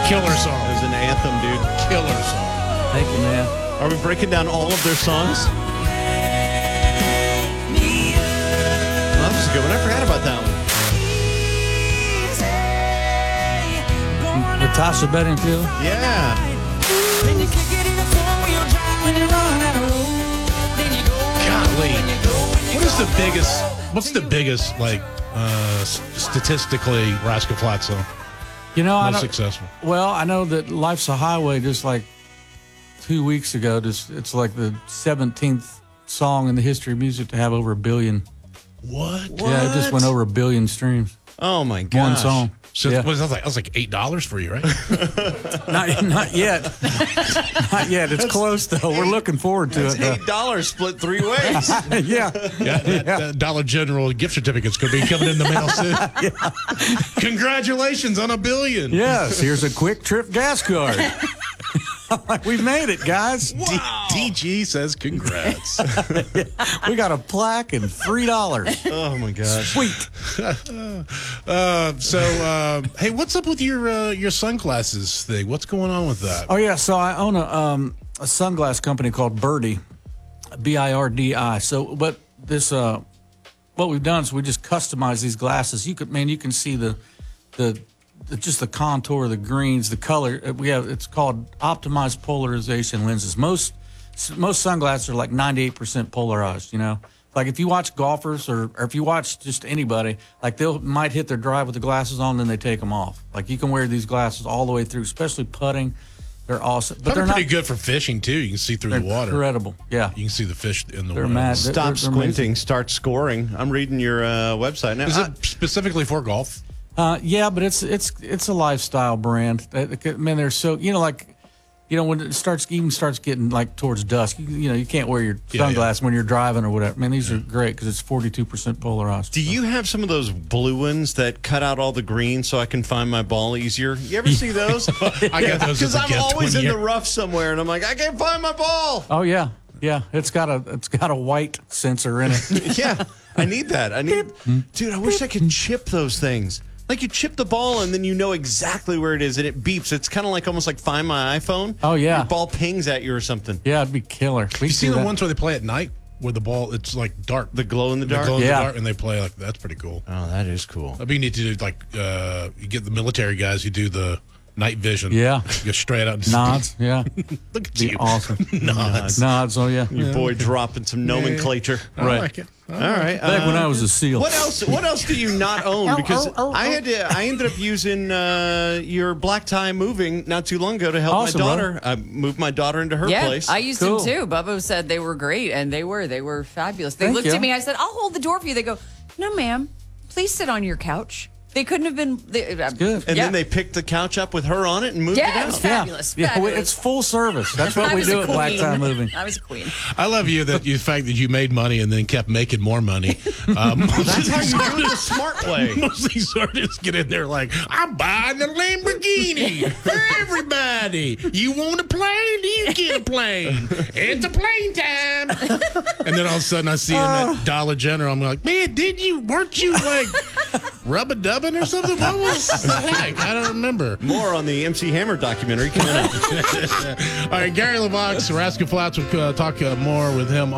Killer song. It was an anthem, dude. Killer song. Thank you, man. Are we breaking down all of their songs? Well, that was a good one. I forgot about that one. Natasha Bedingfield. Yeah. Golly. What's the biggest, like, statistically, Rascal Flatts song? You know, Most successful. Well, I know that Life's a Highway just like 2 weeks ago. It's like the 17th song in the history of music to have over 1 billion. What? Yeah, it just went over 1 billion streams. Oh, my gosh. One song. So yeah. that was like $8 for you, right? Not yet. Not yet. It's close, though. We're looking forward to It's it. $8 split 3 ways. Yeah. Yeah, that Dollar General gift certificate's going to be coming in the mail soon. Congratulations on 1 billion. Yes, here's a quick trip gas card. We made it, guys. Wow. DG says congrats. We got a plaque and $3. Oh, my gosh. Sweet. Hey, what's up with your sunglasses thing? What's going on with that? Oh, yeah. So I own a sunglass company called Birdi, Birdi. So, but this, what we've done is we just customize these glasses. You can see just the contour, the greens, the color. It's called optimized polarization lenses. Most sunglasses are like 98% polarized, you know. Like if you watch golfers or if you watch just anybody, like might hit their drive with the glasses on, then they take them off. Like you can wear these glasses all the way through, especially putting. They're awesome. But they're pretty good for fishing too. You can see through the water. Incredible. Yeah. You can see the fish in the water. Mad. Stop squinting, start scoring. I'm reading your website now. Is it specifically for golf? Yeah, but it's a lifestyle brand. I mean, they're so, when it starts getting like towards dusk, you can't wear your sunglasses when you're driving or whatever. Man, these are great because it's 42% polarized. Do you have some of those blue ones that cut out all the green so I can find my ball easier? You ever see those? I got those because as a I'm gift always one in year. the rough somewhere, and I'm like, I can't find my ball. Oh yeah, yeah. It's got a white sensor in it. Yeah, I need that. Dude, I wish I could chip those things. Like you chip the ball and then you know exactly where it is and it beeps. It's kind of like almost like Find My iPhone. Oh yeah, your ball pings at you or something. Yeah, it'd be killer. You see the ones where they play at night where the ball it's like dark, the glow in the dark. The dark, and they play like that's pretty cool. Oh, that is cool. I mean, you need to do like you get the military guys who do the night vision. Yeah, go straight out and nods. Yeah, look at you, awesome. nods. Oh yeah, your boy dropping some nomenclature. I like it. All right. Back when I was a SEAL. What else do you not own? Because I ended up using your black tie moving not too long ago to help awesome, my daughter. brother. I moved my daughter into her place. I used them too. Bubba said they were great, and they were fabulous. They Thank looked you. at me. I said, "I'll hold the door for you." They go, "No, ma'am. Please sit on your couch." They couldn't have been. Good. And then they picked the couch up with her on it and moved it Yeah, it out. was fabulous. Yeah, fabulous. it's full service. That's what I we was do a at Black queen. Tie Moving. I was a queen. I love the fact that you made money and then kept making more money. That's how you do it the smart way. Most of these artists get in there like, I'm buying the Lamborghini for everybody. You want a plane? You get a plane. It's a plane time. And then all of a sudden I see him at Dollar General. I'm like, man, weren't you like rub-a-dubbing or something? What was the heck? I don't remember. More on the MC Hammer documentary coming up. All right, Gary LeVox, Rascal Flatts, will talk more with him